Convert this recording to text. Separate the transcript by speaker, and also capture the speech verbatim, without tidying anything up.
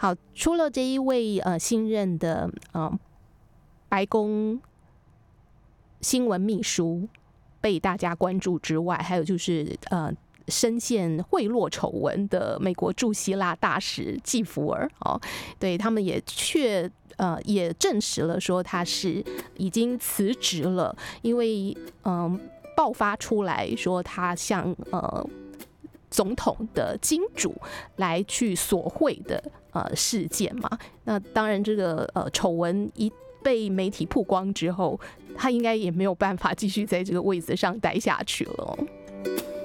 Speaker 1: 好，除了这一位呃新任的呃白宫新闻秘书被大家关注之外，还有就是呃深陷贿赂丑闻的美国驻希腊大使季福尔哦，对他们也确呃也证实了说他是已经辞职了，因为嗯、呃、爆发出来说他向呃总统的金主来去索贿的呃事件嘛。那当然这个呃丑闻一被媒体曝光之后，他应该也没有办法继续在这个位子上待下去了哦。